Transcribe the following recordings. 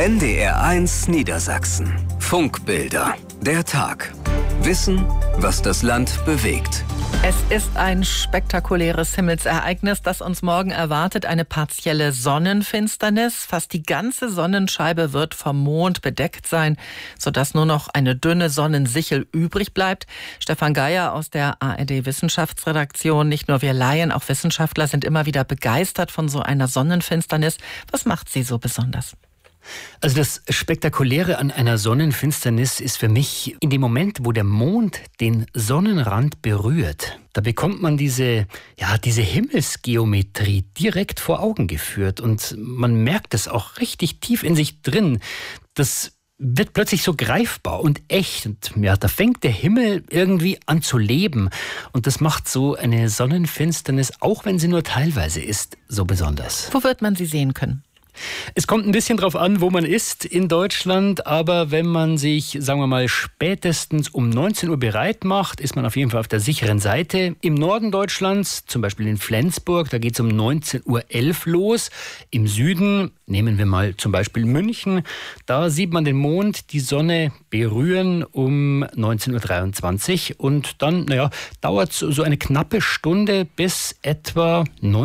NDR1 Niedersachsen. Funkbilder. Der Tag. Wissen, was das Land bewegt. Es ist ein spektakuläres Himmelsereignis, das uns morgen erwartet. Eine partielle Sonnenfinsternis. Fast die ganze Sonnenscheibe wird vom Mond bedeckt sein, sodass nur noch eine dünne Sonnensichel übrig bleibt. Stefan Geier aus der ARD-Wissenschaftsredaktion. Nicht nur wir Laien, auch Wissenschaftler sind immer wieder begeistert von so einer Sonnenfinsternis. Was macht sie so besonders? Also das Spektakuläre an einer Sonnenfinsternis ist für mich in dem Moment, wo der Mond den Sonnenrand berührt. Da bekommt man diese Himmelsgeometrie direkt vor Augen geführt und man merkt es auch richtig tief in sich drin. Das wird plötzlich so greifbar und echt und ja, da fängt der Himmel irgendwie an zu leben und das macht so eine Sonnenfinsternis, auch wenn sie nur teilweise ist, so besonders. Wo wird man sie sehen können? Es kommt ein bisschen drauf an, wo man ist in Deutschland, aber wenn man sich, sagen wir mal, spätestens um 19 Uhr bereit macht, ist man auf jeden Fall auf der sicheren Seite. Im Norden Deutschlands, zum Beispiel in Flensburg, da geht es um 19:11 Uhr los. Im Süden, nehmen wir mal zum Beispiel München, da sieht man den Mond, die Sonne berühren um 19:23 Uhr und dann, dauert so eine knappe Stunde, bis etwa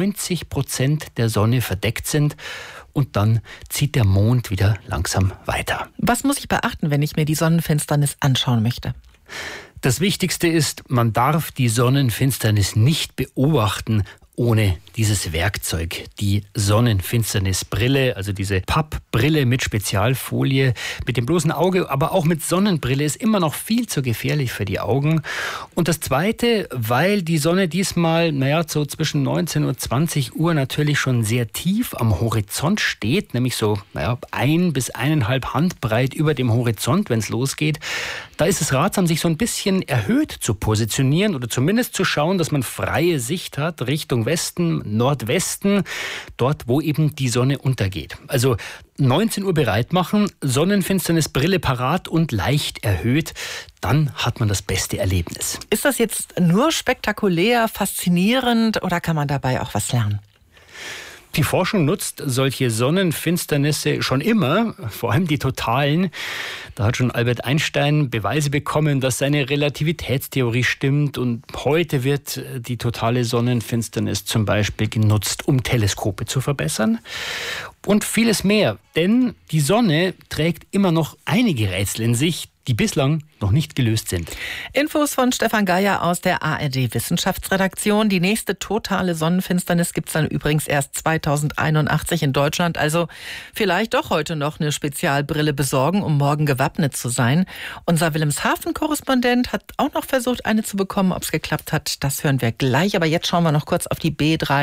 90% der Sonne verdeckt sind. Und dann zieht der Mond wieder langsam weiter. Was muss ich beachten, wenn ich mir die Sonnenfinsternis anschauen möchte? Das Wichtigste ist, man darf die Sonnenfinsternis nicht beobachten ohne dieses Werkzeug, die Sonnenfinsternisbrille, also diese Pappbrille mit Spezialfolie, mit dem bloßen Auge, aber auch mit Sonnenbrille ist immer noch viel zu gefährlich für die Augen. Und das Zweite, weil die Sonne diesmal, so zwischen 19 und 20 Uhr natürlich schon sehr tief am Horizont steht, nämlich so, 1 bis 1,5 Handbreit über dem Horizont, wenn es losgeht, da ist es ratsam, sich so ein bisschen erhöht zu positionieren oder zumindest zu schauen, dass man freie Sicht hat Richtung Westen, Nordwesten, dort, wo eben die Sonne untergeht. Also 19 Uhr bereit machen, Sonnenfinsternisbrille parat und leicht erhöht, dann hat man das beste Erlebnis. Ist das jetzt nur spektakulär, faszinierend oder kann man dabei auch was lernen? Die Forschung nutzt solche Sonnenfinsternisse schon immer, vor allem die totalen. Da hat schon Albert Einstein Beweise bekommen, dass seine Relativitätstheorie stimmt. Und heute wird die totale Sonnenfinsternis zum Beispiel genutzt, um Teleskope zu verbessern. Und vieles mehr, denn die Sonne trägt immer noch einige Rätsel in sich, die bislang noch nicht gelöst sind. Infos von Stefan Geier aus der ARD-Wissenschaftsredaktion. Die nächste totale Sonnenfinsternis gibt es dann übrigens erst 2081 in Deutschland. Also vielleicht doch heute noch eine Spezialbrille besorgen, um morgen gewappnet zu sein. Unser Wilhelmshaven-Korrespondent hat auch noch versucht, eine zu bekommen. Ob es geklappt hat, das hören wir gleich. Aber jetzt schauen wir noch kurz auf die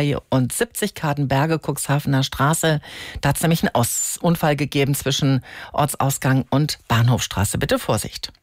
B73 Kadenberge, Cuxhavener Straße. Da hat es nämlich einen Unfall gegeben zwischen Ortsausgang und Bahnhofstraße. Bitte Vorsicht.